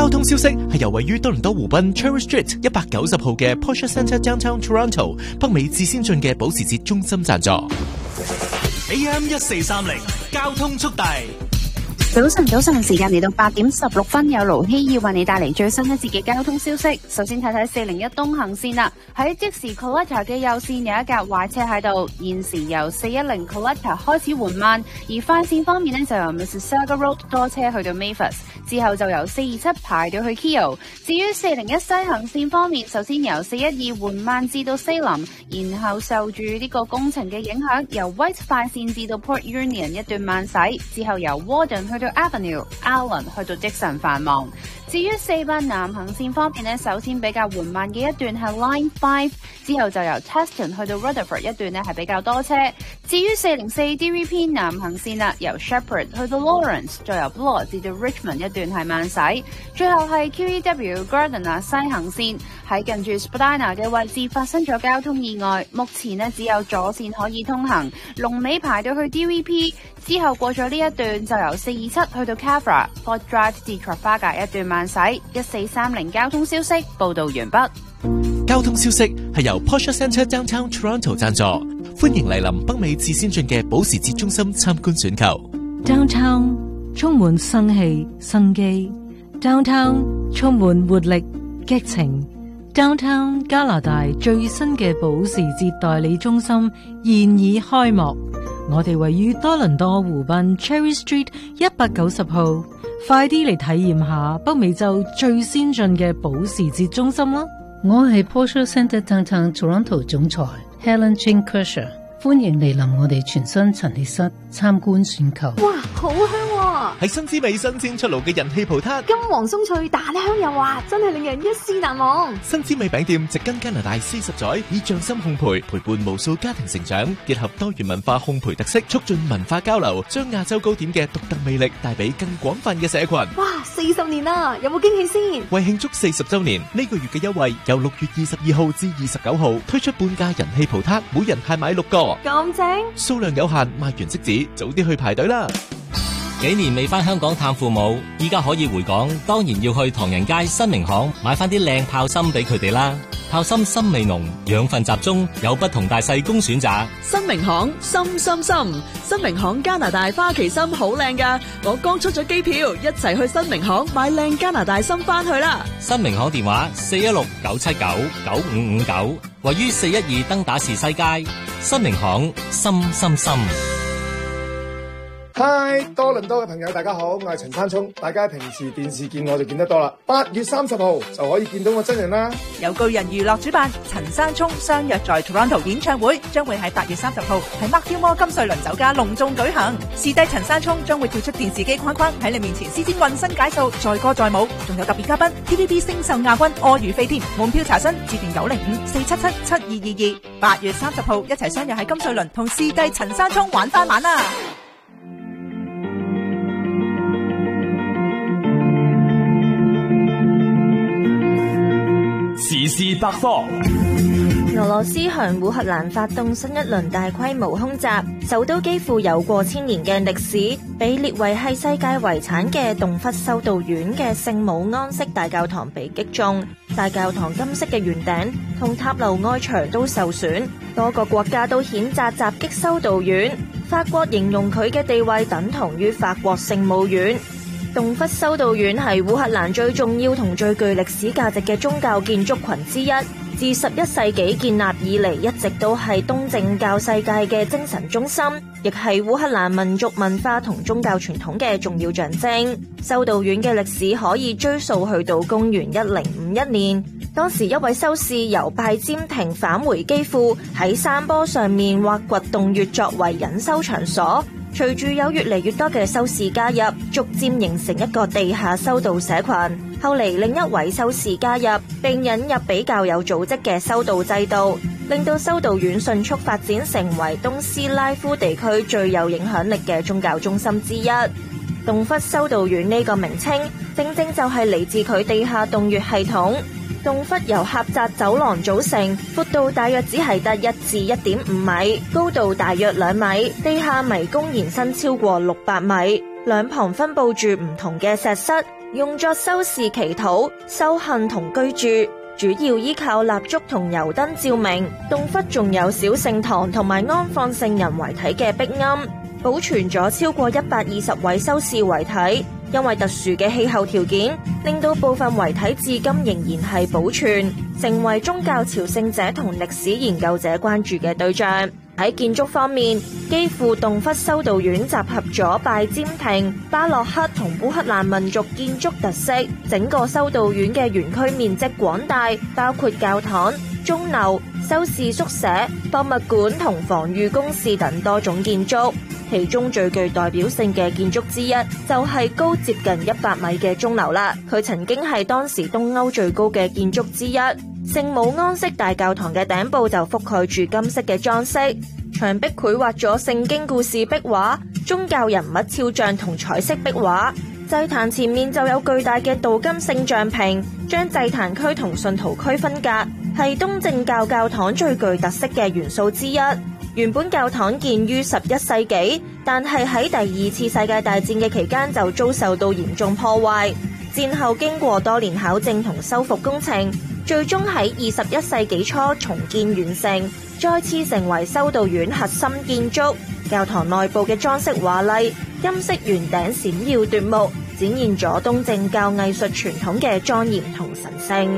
交通消息係由位於多倫多湖濱 Cherry Street 190號嘅 Porsche Centre Downtown Toronto 北美至先進嘅保時捷中心贊助。 AM 1430交通速遞。 早晨，時間嚟到8點16分，有盧希要為你帶嚟最新一節嘅交通消息。首先睇睇401東行線啦，喺即時 Coletta 嘅右線有一架壞車喺度，現時由410 Coletta 開始緩慢，而快線方面呢，就由 Mississauga Road 多車去到 Mavis， 之後就由427排到去 Keele。至於401西行線方面，首先由412緩慢至到西林，然後受住呢個工程嘅影響，由 White 快線至到 Port Union 一段慢駛，之後由 Warden 去到Avenue、Allen 去到 Dixon 繁忙。至於400南行線方面呢，首先比較緩慢嘅一段係 Line 5，之後就由 Teston 去到 Rutherford 一段呢係比較多車。至於404 DVP 南行線啦，由 Shepherd 去到 Lawrence， 再由 Bloor 至到 Richmond 一段係慢駛。最後係 QEW Gardiner 西行線，喺近住 Spadina 嘅位置發生咗交通意外，目前呢只有左線可以通行，龍尾排到去 DVP， 之後過咗呢一段就由427去到 Cavra、Ford Drive 至 Trafalgar 一段慢駛。1430交通消息報道完畢。 交通消息係由 Porsche Centre Downtown Toronto 贊助，歡迎嚟臨北美至先進嘅保時捷中心參觀選購。 Downtown 充滿生氣生機 ，Downtown 充滿活力激情。Downtown 加拿大最新嘅保時捷代理中心現已開幕，我哋位於多倫多湖濱 Cherry Street 190號，快啲嚟體驗下北美洲最先進嘅保時捷中心啦！ 我係 Porsche Centre Downtown Toronto 總裁 Helen Chin Kershaw， 歡迎嚟臨我哋全新陳列室參觀選購。 哇，好香啊！ 係新滋味新鮮出爐嘅人氣葡撻， 金黃鬆脆，大香又滑，真係令人一試難忘。 新滋味餅店植根加拿大40載，以匠心烘焙陪伴無數家庭成長，結合多元文化烘焙特色，促進文化交流，將亞洲糕點嘅獨特魅力帶俾更廣泛嘅社群。 哇，40年啦，有冇驚喜先？ 為慶祝40週年，呢個月嘅優惠由6月22號至29號推出半價人氣葡撻，每人限買6個， 咁正， 數量有限，賣完即止，早啲去排隊啦！ 幾年未翻香港探父母，依家可以回港，當然要去唐人街新明行買翻啲靚炮芯俾佢哋啦。炮芯深味濃，養分集中，有不同大細供選擇。 新明行深，新明行加拿大花旗參好靚噶，我剛出咗機票，一齊去新明行買靚加拿大參翻去啦。 新明行電話416-979-9559，位於412登打士西街。新明行深。 嗨，多倫多嘅朋友大家好，我係陳山聰，大家平時電視見我就見得多啦。8月30號就可以見到我真人啦。 由巨人娛樂主辦，陳山聰相約在 Toronto 演唱會，將會喺8月30號喺 Mark Gilmore 金瑞麟酒家隆重舉行。視帝陳山聰將會跳出電視機框框，喺你面前施展渾身解數，載歌載舞，仲有特別嘉賓 TVB 星秀亞軍柯宇飛添。門票查詢致電905-477-7222。8月30號一齊相約喺金瑞麟同視帝陳山聰玩翻晚啦！ 時事百科。 俄羅斯向烏克蘭發動新一輪大規模空襲，首都幾乎有過千年嘅歷史，被列為係世界遺產嘅洞弗修道院嘅聖母安息大教堂被擊中，大教堂金色嘅圓頂同塔樓外牆都受損，多個國家都譴責襲擊修道院，法國形容佢嘅地位等同於法國聖母院。洞弗修道院係烏克蘭最重要同最具歷史價值嘅宗教建築群之一，自11世紀建立以嚟一直都係東正教世界嘅精神中心，亦係烏克蘭民族文化同宗教傳統嘅重要象徵。修道院嘅歷史可以追溯去到公元1051年，當時一位修士由拜占庭返回基輔，喺山坡上面挖掘洞穴作為隱修場所。隨住有越嚟越多嘅修士加入，逐漸形成一個地下修道社群。後嚟另一位修士加入，並引入比較有組織嘅修道制度，令到修道院迅速發展成為東斯拉夫地區最有影響力嘅宗教中心之一。洞弗修道院呢個名稱，正正就係嚟自佢地下洞穴系統。洞窟由狹窄走廊組成，闊度大約只係得1至1.5米，高度大約2米，地下迷宮延伸超過600米。 兩旁分佈住唔同嘅石室，用作修士祈禱、修行同居住，主要依靠蠟燭同油燈照明。洞窟仲有小聖堂同埋安放聖人遺體嘅壁龕，保存咗超過120位修士遺體。因為特殊嘅氣候條件，令到部分遺體至今仍然係保存，成為宗教朝聖者同歷史研究者關注嘅對象。喺建築方面，基輔洞窟修道院集合咗拜占庭、巴洛克同烏克蘭民族建築特色。整個修道院嘅園區面積廣大，包括教堂、鐘樓、修士宿舍、博物館同防禦工事等多種建築。其中最具代表性嘅建築之一就係高接近100米嘅鐘樓啦。佢曾經係當時東歐最高嘅建築之一。聖母安息大教堂嘅頂部就覆蓋住金色嘅裝飾，牆壁繪畫咗聖經故事壁畫、宗教人物肖像同彩色壁畫。祭壇前面就有巨大嘅鍍金聖像屏，將祭壇區同信徒區分隔，係東正教教堂最具特色嘅元素之一。原本教堂建於11世紀，但係喺第2次世界大戰嘅期間就遭受到嚴重破壞。戰後經過多年考證同修復工程，最終喺21世紀初重建完成，再次成為修道院核心建築。教堂內部嘅裝飾華麗，金色圓頂閃耀奪目，展現咗東正教藝術傳統嘅莊嚴同神聖。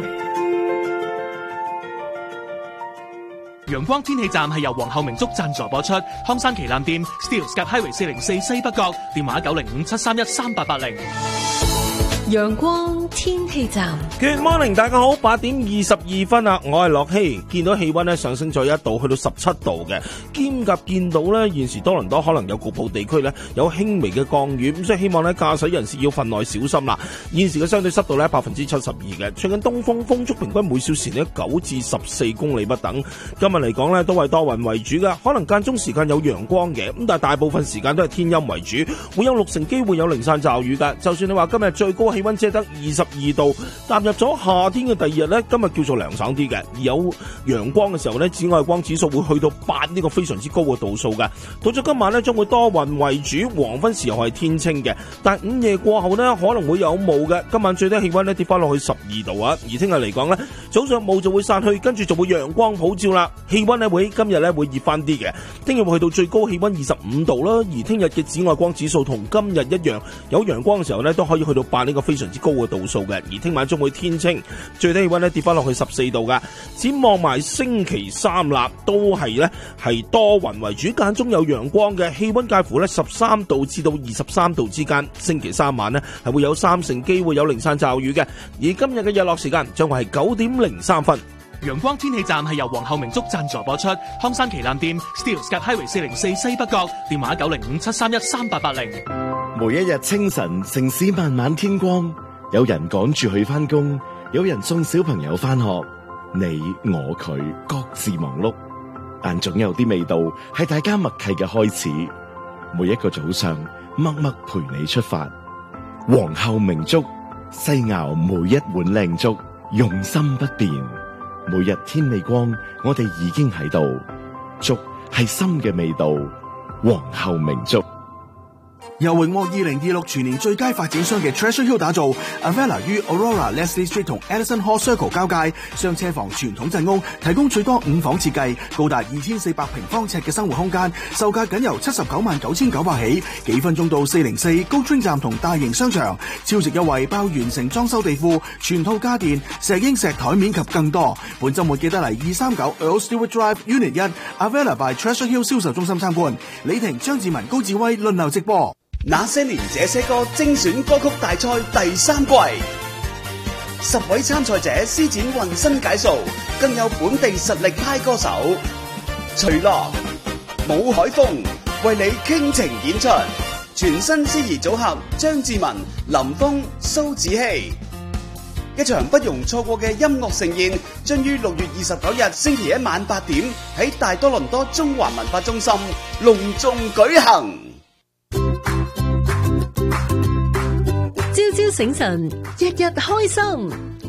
陽光天氣站係由皇后明燭贊助播出，康山旗艦店 Steeles 夾 Highway 404西北角，電話905-731-3880。 陽光天氣站 Good morning， 大家好，8點22分啦，我係樂希。見到氣溫咧上升咗1度，去到17度嘅，兼夾見到咧現時多倫多可能有局部地區咧有輕微嘅降雨，咁所以希望咧駕駛人士要分內小心啦。現時嘅相對濕度咧72%嘅，吹緊東風，風速平均每小時咧9至14公里不等。今日嚟講咧都係多雲為主嘅，可能間中時間有陽光嘅，咁但係大部分時間都係天陰為主，會有60%機會有零散驟雨㗎。就算你話今日最高氣溫只得22度，踏入咗夏天嘅第二日呢，今日叫做涼爽啲嘅，而有陽光嘅時候呢，紫外光指數會去到8，呢個非常之高嘅度數嘅。到咗今晚呢，將會多雲為主，黃昏時候係天清嘅，但午夜過後呢，可能會有霧嘅。今晚最低氣溫呢跌翻落去12度啊，而聽日嚟講呢，早上霧就會散去，跟住就會陽光普照啦，氣溫呢會今日呢會熱翻啲嘅，聽日會去到最高氣溫25度啦，而聽日嘅紫外光指數同今日一樣，有陽光嘅時候呢，都可以去到8，呢個非常之高嘅度數嘅，而聽晚將會天清，最低氣溫咧跌翻落去14度噶。展望埋星期三啦，都係咧係多雲為主，間中有陽光嘅，氣溫介乎咧13度至到23度之間。星期三晚咧係會有30%機會有零散驟雨嘅，而今日嘅日落時間將會係9點03分。 陽光天氣站係由皇后明燭贊助播出，康山旗艦店 Steeles 夾 Highway 404西北角，電話905-731-3880。 每一日清晨，城市慢慢天光，有人趕住去返工，有人送小朋友返學，你我佢各自忙碌，但總有啲味道係大家默契嘅開始。每一個早上，默默陪你出發。皇后明燭，細熬每一碗靚粥，用心不變。每日天未光，我哋已經喺度。粥係心嘅味道，皇后明燭。 由榮獲2026全年最佳發展商嘅 Treasure Hill 打造 Avella 於 Aurora、Leslie Street 同 Edison Hall Circle 交界，雙車房傳統鎮屋，提供最多5房設計，高達2400平方尺嘅生活空間，售價僅由799900起，幾分鐘到404高 Train 站同大型商場，超值優惠包完成裝修地庫、全套家電、石英石台面及更多。本週末記得嚟239 Earl Stewart Drive Unit 1 Avella by Treasure Hill 銷售中心參觀。李婷、張志文、高志威輪流直播。 那些年這些歌精選歌曲大賽第3季，10位參賽者施展渾身解數，更有本地實力派歌手徐樂、武海峰為你傾情演出，全新司儀組合張志文、林峰、蘇子希，一場不容錯過嘅音樂盛宴，將於6月29日星期一晚8點喺大多倫多中華文化中心隆重舉行。 朝朝醒神，日日開心。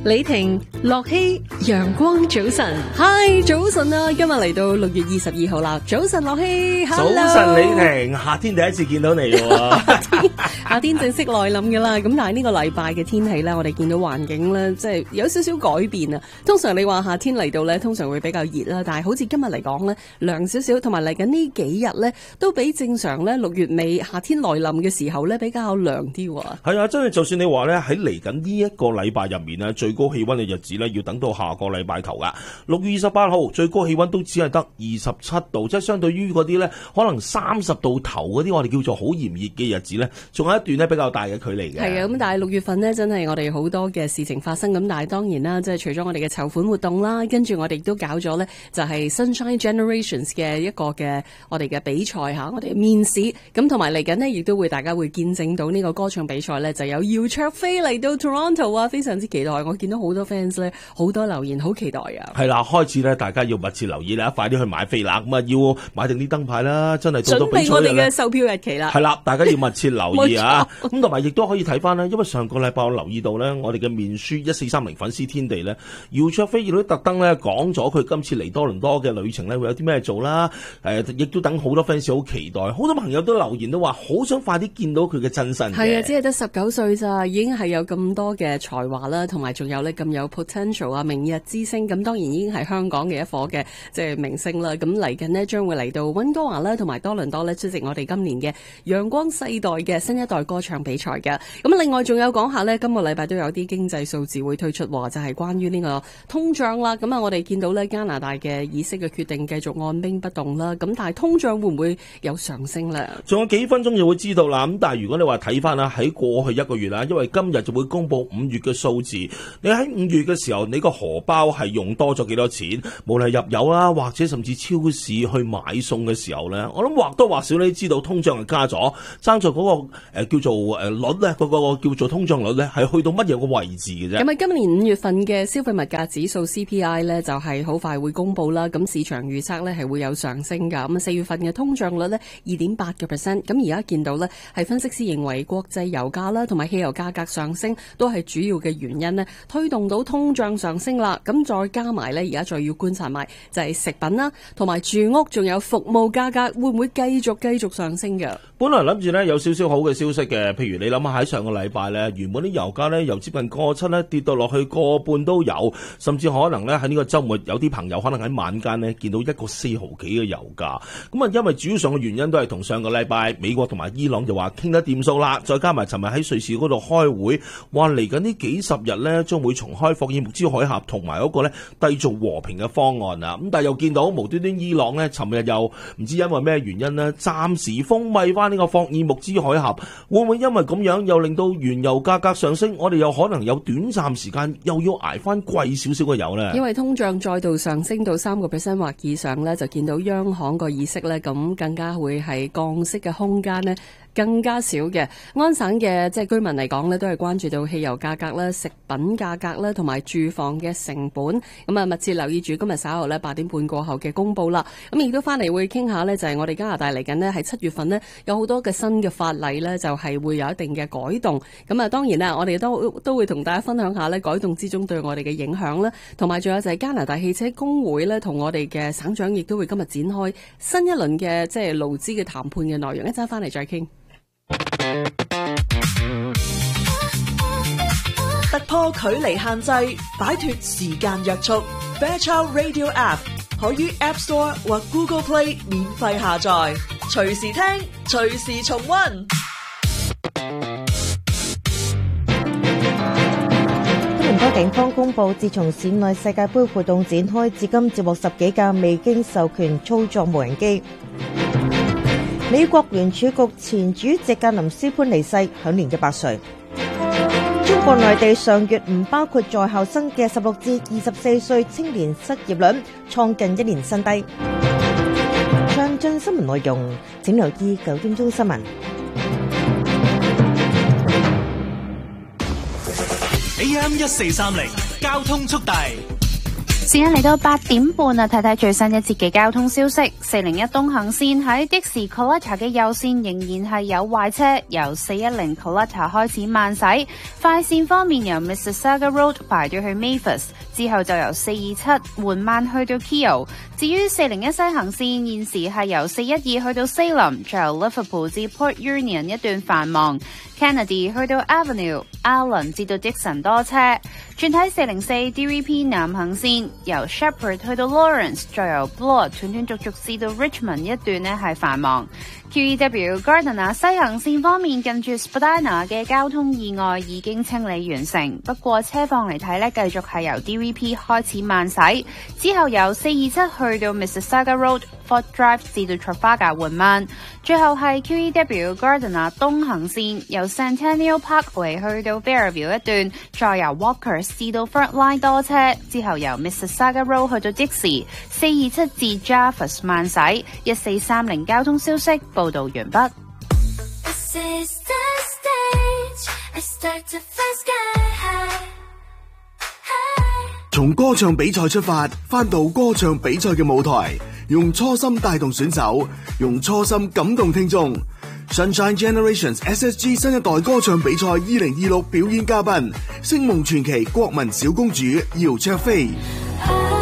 李婷、樂希、陽光早晨，嗨，早晨啊！今日嚟到6月22號啦，早晨樂希， 早晨李婷，夏天第一次見到你喎， 夏天正式來臨噶啦。咁但係呢個禮拜嘅天氣咧，我哋見到環境咧，即係有少少改變啊。通常你話夏天嚟到咧，通常會比較熱啦，但係好似今日嚟講咧，涼少少，同埋嚟緊呢幾日咧，都比正常咧6月尾夏天來臨嘅時候咧比較涼啲喎。 係啊，真係就算你話咧喺嚟緊呢一個禮拜入面咧，最高氣溫嘅日子咧，要等到下個禮拜頭噶。6月28號最高氣溫都只係得27度，即係相對於嗰啲咧可能30度頭嗰啲我哋叫做好炎熱嘅日子咧，仲有一段咧比較大嘅距離嘅。 係啊，咁但係6月份呢，真係我哋好多嘅事情發生，咁但係當然啦，即係除咗我哋嘅籌款活動啦，跟住我哋亦都搞咗咧就係 Sunshine Generations 嘅一個嘅我哋嘅比賽吓，我哋面試，咁同埋嚟緊呢，亦都會大家會見證到呢個歌唱比賽咧，就有姚焯菲嚟到 Toronto 啊，非常之期待。我見到好多 fans 咧，好多留言，好期待啊！ 係啦，開始咧，大家要密切留意啦，快啲去買飛啦，咁啊要買定啲燈牌啦，真係到咗比賽準備我哋嘅售票日期啦。 係啦，大家要密切留意啊！咁同埋亦都可以睇翻咧，因為上個禮拜我留意到咧，我哋嘅面書1430粉絲天地咧，姚焯菲亦都特登咧講咗佢今次嚟多倫多嘅旅程咧會有啲咩做啦。亦都等好多 fans 好期待，好多朋友都留言都話好想快啲見到佢嘅真身嘅。 係啊，只係得19歲咋，已經係有咁多嘅才華啦，同埋仲有咧咁有 potential 啊，明日之星。咁當然已經係香港嘅一顆嘅即係明星啦。咁嚟緊呢，將會嚟到溫哥華啦，同埋多倫多咧出席我哋今年嘅陽光世代嘅新一代歌唱比賽嘅。咁另外仲有講下呢，今個禮拜都有啲經濟數字會推出，就係關於呢個通脹啦。咁啊，我哋見到呢加拿大嘅議息嘅決定繼續按兵不動啦。咁但係通脹會唔會有上升呢？ 仲有幾分鐘就會知道啦。咁但係如果你話睇翻啦，喺過去1個月啦，因為今日就會公布5月嘅數字。你喺5月嘅時候，你個荷包係用多咗幾多錢？無論入油啦，或者甚至超市去買餸嘅時候咧，我諗或多或少你知道通脹係加咗，爭在嗰個叫做率咧，嗰個叫做通脹率咧係去到乜嘢個位置嘅啫。 咁啊，今年5月份嘅消費物價指數 CPI 咧就係好快會公布啦。咁市場預測咧係會有上升㗎。咁4月份嘅通脹率咧2.8%。咁而家見到咧係分析師認為國際油價啦同埋汽油價格上升都係主要嘅原因咧，推動到通脹上升啦。咁再加埋咧，而家再要觀察埋就係食品啦，同埋住屋，仲有服務價格會唔會繼續上升嘅？ 本來諗住咧有少少好嘅消息嘅，譬如你諗下喺上個禮拜咧，原本啲油價咧由接近1.7咧跌到落去1.5都有，甚至可能咧喺呢個週末有啲朋友可能喺晚間咧見到1.4毫幾嘅油價。咁啊，因為主要上嘅原因都係同上個禮拜美國同埋伊朗就話傾得掂數啦，再加埋尋日喺瑞士嗰度開會，話嚟緊呢幾十日咧將會重開霍爾木茲海峽同埋嗰個咧締造和平嘅方案啊。咁但係又見到無端端伊朗咧尋日又唔知因為咩原因咧暫時封閉翻呢個霍爾木茲海峽，會唔會因為咁樣又令到原油價格上升？我哋又可能有短暫時間又要捱翻貴少少嘅油呢？ 因為通脹再度上升到3% 或以上咧，就見到央行個議息咧，咁更加會係降息嘅空間呢更加少嘅。安省嘅即係居民嚟講呢，都係關注到汽油價格啦、食品價格啦，同埋住房嘅成本。咁啊，密切留意住今日稍後呢8點半過後嘅公佈啦。咁亦都翻嚟會傾下呢，就係我哋加拿大嚟緊呢，喺7月份呢，有好多嘅新嘅法例呢，就係會有一定嘅改動。咁啊，當然啦，我哋都會同大家分享下呢改動之中對我哋嘅影響啦，同埋仲有就係加拿大汽車工會呢，同我哋嘅省長亦都會今日展開新一輪嘅即係勞資嘅談判嘅內容。一陣翻嚟再傾。 突破距離限制，擺脫時間約束。Fairchild Radio App 可於 App Store 或 Google Play 免費下載，隨時聽，隨時重溫。 多倫多警方公布，自從市內世界盃活動展開至今，接獲10幾架未經授權操作無人機。美國聯儲局前主席格林斯潘離世，享年100歲。中國內地上月唔包括在校生嘅16至24歲青年失業率創近1年新低。詳盡新聞內容，請留意9點鐘新聞。 AM 1430交通速遞。 時間嚟到8點半啦，睇睇最新一節嘅交通消息。401東行線喺的士 Coletta 嘅右線仍然係有壞車，由410 Coletta 開始慢駛。快線方面由 Mississauga Road 排到去 Mavis， 之後就由427緩慢去到 Keele。至於401西行線現時係由412去到 Salem， 再由 Liverpool 至 Port Union 一段繁忙。Kennedy 去到 Avenue、Allen 至到 Dixon 多車。轉睇404 DVP 南行線由 Shepherd 去到 Lawrence， 再由 Bloor 斷斷續續至到 Richmond 一段呢係繁忙。QEW Gardiner 西行線方面，近住 Spadina 嘅交通意外已經清理完成，不過車況嚟睇呢，繼續係由 DVP 開始慢駛，之後由427去到 Mississauga Road、Fort Drive 至到 Trafalgar 緩慢，最後係 QEW Gardiner 東行線由 Centennial Parkway 去到 Fairview 一段，再由 Walker 至到 Front Line 多車，之後由 Mississauga Road 去到 Dixie、427至 Jarvis 慢駛。1430交通消息報道完畢。 從歌唱比賽出發，返到歌唱比賽嘅舞台，用初心帶動選手，用初心感動聽眾。Sunshine Generations SSG 新一代歌唱比賽2026表演嘉賓，星夢傳奇國民小公主姚焯菲。